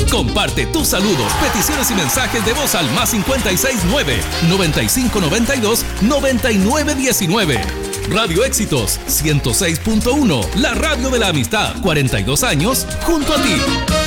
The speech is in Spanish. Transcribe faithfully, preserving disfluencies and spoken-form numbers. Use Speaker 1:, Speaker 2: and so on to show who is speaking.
Speaker 1: Comparte tus saludos, peticiones y mensajes de voz al más cincuenta y seis nueve, noventa y cinco noventa y dos, noventa y nueve diecinueve. Radio Éxitos ciento seis punto uno, la radio de la amistad, cuarenta y dos años junto a ti.